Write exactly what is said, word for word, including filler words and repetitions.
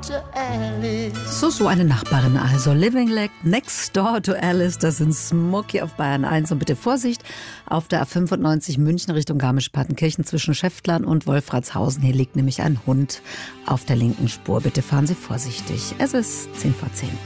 to Alice. So, so eine Nachbarin also. Living like next door to Alice, das sind Smokey auf Bayern eins. Und bitte Vorsicht, auf der A fünfundneunzig München Richtung Garmisch-Partenkirchen zwischen Schäftlern und Wolfratshausen. Hier liegt nämlich ein Hund auf der linken Spur. Bitte fahren Sie vorsichtig. Es ist zehn vor zehn.